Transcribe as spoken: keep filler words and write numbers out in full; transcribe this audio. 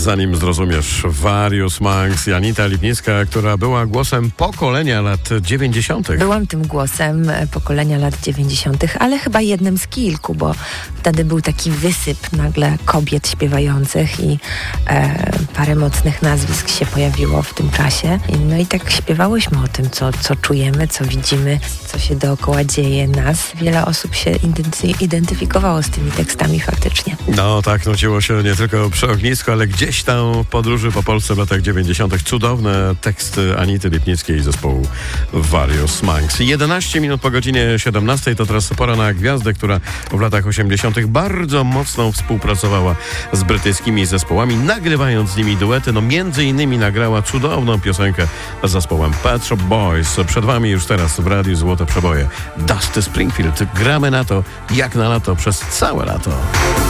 Zanim zrozumiesz, Various Monks i Anita Lipnicka, która była głosem pokolenia lat dziewięćdziesiątych. Byłam tym głosem pokolenia lat dziewięćdziesiątych, ale chyba jednym z kilku, bo wtedy był taki wysyp nagle kobiet śpiewających i e, parę mocnych nazwisk się pojawiło w tym czasie. No i tak śpiewałyśmy o tym, co, co czujemy, co widzimy, co się dookoła dzieje nas. Wiele osób się identy- identyfikowało z tymi tekstami faktycznie. No tak, nuciło się nie tylko przy ognisku, ale gdzieś tam w podróży po Polsce w latach dziewięćdziesiątych. Cudowne teksty Anity Lipnickiej i zespołu Various Monks. jedenaście minut po godzinie siedemnastej to teraz pora na gwiazdę, która w latach osiemdziesiątych bardzo mocno współpracowała z brytyjskimi zespołami, nagrywając z nimi duety. No między innymi nagrała cudowną piosenkę z zespołem Pet Shop Boys. Przed wami już teraz w Radiu Złote Przeboje Dusty Springfield. Gramy na to jak na lato przez całe lato.